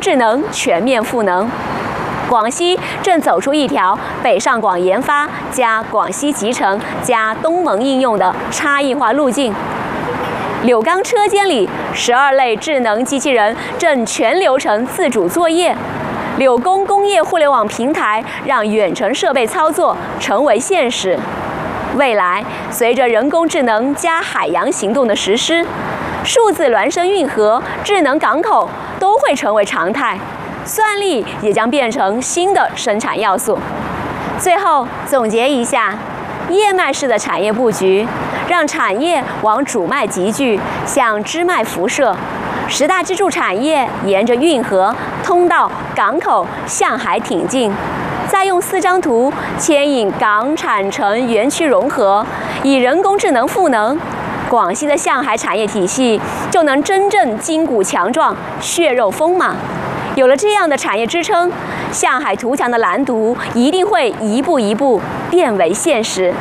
智能全面赋能。广西正走出一条北上广研发加广西集成加东盟应用的差异化路径。柳钢车间里，12类智能机器人正全流程自主作业。柳工工业互联网平台让远程设备操作成为现实。未来，随着人工智能加海洋行动的实施，数字孪生运河、智能港口都会成为常态。算力也将变成新的生产要素。最后总结一下，叶脉式的产业布局，让产业往主脉集聚，向支脉辐射。10大支柱产业沿着运河、通道、港口向海挺进。再用4张图牵引港产城园区融合，以人工智能赋能，广西的向海产业体系就能真正筋骨强壮、血肉丰满。有了这样的产业支撑，向海图强的蓝图一定会一步一步变为现实。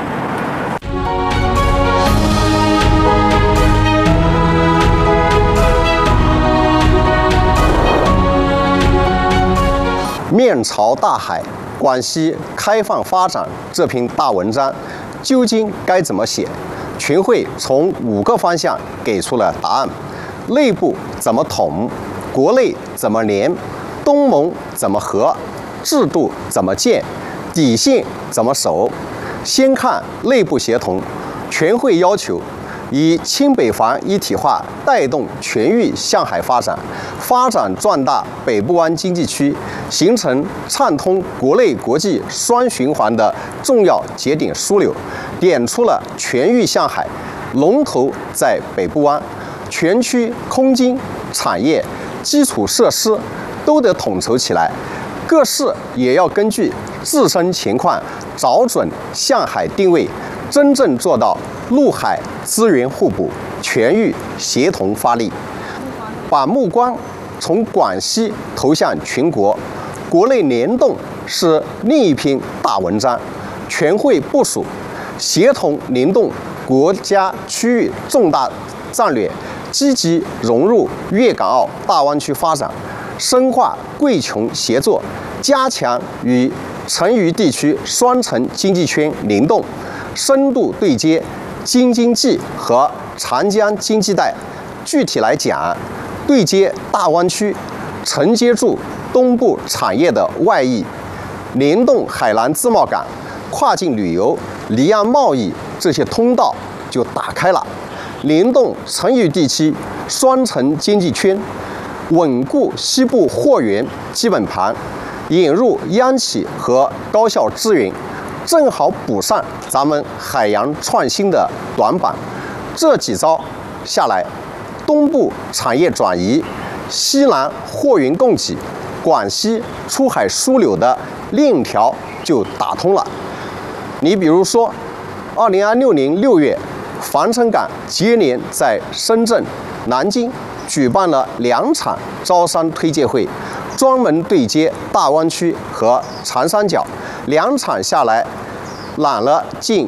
面朝大海，广西开放发展这篇大文章究竟该怎么写？群会从5个方向给出了答案：内部怎么统？国内怎么联？东盟怎么合？制度怎么建？底线怎么守？先看内部协同，全会要求以亲北防一体化带动全域向海发展，发展壮大北部湾经济区，形成畅通国内国际双循环的重要节点枢纽，点出了全域向海，龙头在北部湾，全区空军、产业、基础设施都得统筹起来，各市也要根据自身情况找准向海定位，真正做到陆海资源互补、全域协同发力。把目光从广西投向全国，国内联动是另一篇大文章。全会部署协同联动国家区域重大战略，积极融入粤港澳大湾区发展，深化贵穷协作，加强与成渝地区双城经济圈联动，深度对接京津冀和长江经济带。具体来讲，对接大湾区，承接住东部产业的外溢，联动海南自贸港、跨境旅游、离岸贸易这些通道就打开了，联动成渝地区双城经济圈，稳固西部货源基本盘，引入央企和高校资源，正好补上咱们海洋创新的短板。这几招下来，东部产业转移、西南货源供给、广西出海枢纽的链条就打通了。你比如说，2026年6月，防城港接连在深圳、南京举办了2场招商推介会，专门对接大湾区和长三角，2场下来揽了近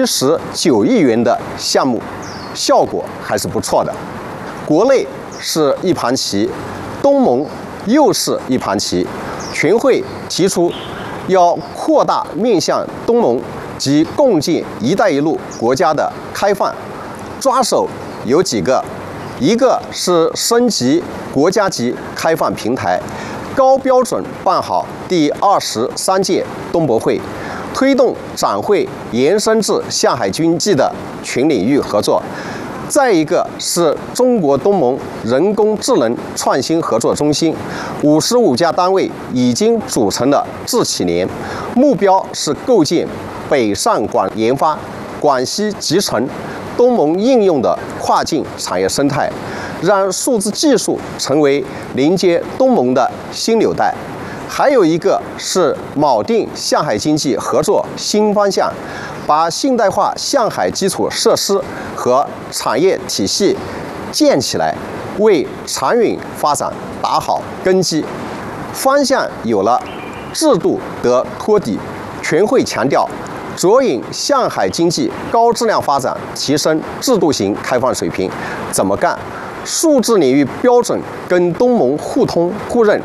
79亿元的项目，效果还是不错的。国内是一盘棋，东盟又是一盘棋。全会提出要扩大面向东盟及共建“一带一路”国家的开放，抓手有几个，一个是升级国家级开放平台，高标准办好第23届东博会，推动展会延伸至向海经济的全领域合作。再一个是中国东盟人工智能创新合作中心，55家单位已经组成了智企联，目标是构建北上广研发、广西集成、东盟应用的跨境产业生态，让数字技术成为连接东盟的新纽带。还有一个是锚定向海经济合作新方向，把现代化向海基础设施和产业体系建起来，为长远发展打好根基。方向有了，制度得托底。全会强调，着眼向海经济高质量发展，提升制度型开放水平。怎么干？数字领域标准跟东盟互通互认